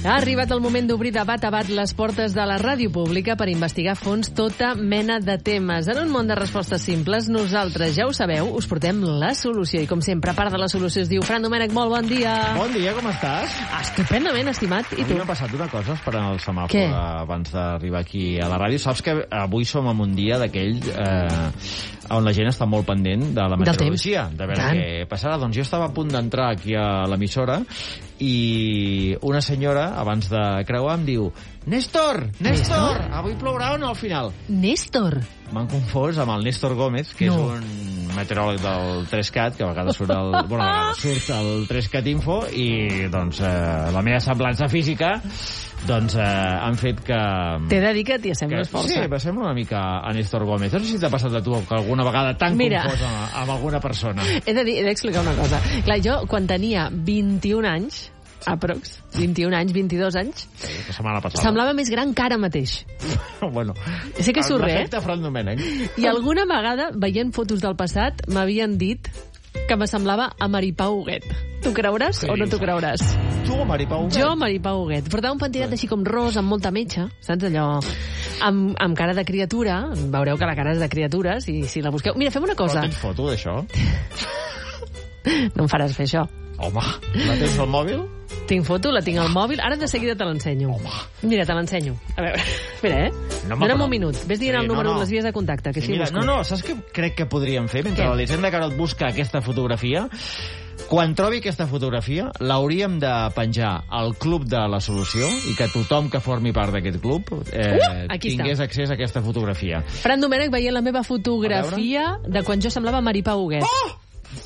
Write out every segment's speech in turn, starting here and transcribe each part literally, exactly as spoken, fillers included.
Ha arribat el moment d'obrir de bat a bat les portes de la ràdio pública per investigar a fons tota mena de temes. En un món de respostes simples, nosaltres, ja ho sabeu, us portem la solució. I com sempre, a part de la solució es diu Fran Domènech, molt bon dia. Bon dia, com estàs? Estupendament, estimat. I tu? M'ha passat una cosa esperant el semàfor Què? abans d'arribar aquí a la ràdio. Saps que avui som en un dia d'aquell eh, on la gent està molt pendent de la meteorologia, de veure Tant. què passarà. Doncs jo estava a punt d'entrar aquí a l'emissora i una senyora, abans de creuar, em diu: Néstor, Néstor, avui plourà o no al final? Néstor. M'han confós amb el Néstor Gómez, que No. és un meteoròleg del tres cat, que a vegades surt el, bueno, a vegades surt el tres cat Info, i doncs eh, la meva semblança física doncs eh, han fet que... T'he de dir que t'hi assembles que força. sí, m'assembla una mica a Néstor Gómez. No sé si t'ha passat a tu que alguna vegada tan Mira. confós amb, amb alguna persona. He de dir, he d'explicar una cosa. Clar, jo, quan tenia vint-i-un anys, aprox, vint-i-un anys, vint-i-dos anys, Sí, la setmana passada. semblava més gran que ara mateix. Bueno, Sé que surt, eh? l'efecte Fran Domènech. I alguna vegada, veient fotos del passat, m'havien dit que me semblava a Maripau Huguet. Tu creuràs Sí, o no t'ho saps. creuràs? Tu, Maripau Huguet? Jo, Maripau Huguet. Portava un pentinat així com ros, amb molta metxa, saps allò? Amb, amb cara de criatura. Veureu que la cara és de criatures, i si la busqueu... Mira, fem una Però cosa. tens foto d'això? No em faràs fer això. Home, la tens al mòbil? Tinc foto, la tinc al mòbil. Ara de seguida te l'ensenyo. Mira, te l'ensenyo. A veure, espera, eh? No, home, Dóna'm però- un minut. Ves dient Sí, el no, número no. de les vies de contacte, que Sí, així mira, busco. no, no, saps què crec que podríem fer? Mentre Què? l'Elisenda Carot busca aquesta fotografia, quan trobi aquesta fotografia, l'hauríem de penjar al Club de la Solució i que tothom que formi part d'aquest club eh, Uh, aquí està. tingués accés a aquesta fotografia. Fran Domènech veient la meva fotografia de quan jo semblava Maripau Huguet. Oh!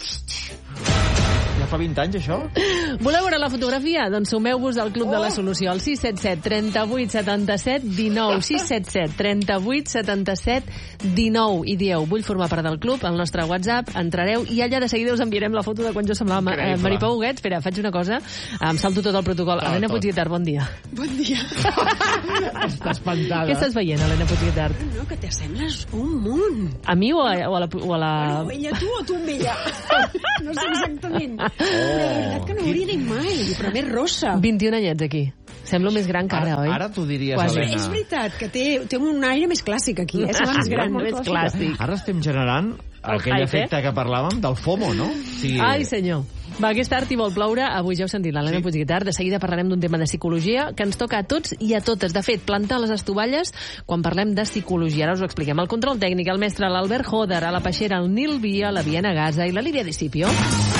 Ja fa vint anys, això? Voleu veure la fotografia? Doncs sumeu-vos al Club de la Solució al sis set set, trenta-vuit, setanta-set, dinou. sis set set, trenta-vuit, setanta-set, dinou. I dieu, vull formar part del club, al nostre WhatsApp, entrareu i allà de seguida us enviarem la foto de quan jo semblava Ma- eh, Increïble. Maripau Huguet. Espera, faig una cosa, em salto tot el protocol. Tot, Helena tot. Puigditart, bon dia. Bon dia. Està espantada. Què estàs veient, Helena Puigditart? No, que t'assembles un munt. A mi o a, o a la... O a la... Bueno, ella tu o tu amb ella? No sé exactament. Oh. La veritat que no ho hauria dit mai, però més rossa. vint-i-un anyets aquí. Semblo més gran que ara, Ara, oi? ara t'ho diries, Quasi. Helena. És veritat que té, té un aire més clàssic aquí, eh? Sembla més gran. Més clàssic. Ara estem generant aquell hype, efecte que parlàvem del FOMO, no? Sí. Ai, senyor. Va, aquesta art hi vol ploure. Avui ja heu sentit l'Helena Sí. Puigditart. De seguida parlarem d'un tema de psicologia que ens toca a tots i a totes. De fet, plantar les estovalles quan parlem de psicologia. Ara us ho expliquem. El control tècnic, el mestre l'Albert Joder, a la peixera el Nil Via, la Viena Gaza i la Lídia Discipio.